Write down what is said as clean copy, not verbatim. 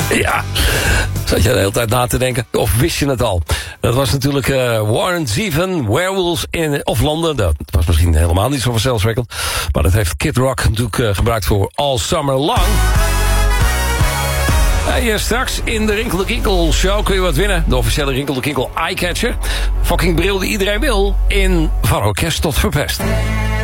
Ja, zat je de hele tijd na te denken? Of wist je het al? Dat was natuurlijk Warren Zevon, Werewolves of London. Dat was misschien helemaal niet zo vanzelfsprekend. Maar dat heeft Kid Rock natuurlijk gebruikt voor All Summer Long. En straks in de Rinkel de Kinkel show kun je wat winnen. De officiële Rinkel de Kinkel Eyecatcher. Fucking bril die iedereen wil. In Van Orkest tot Verpest.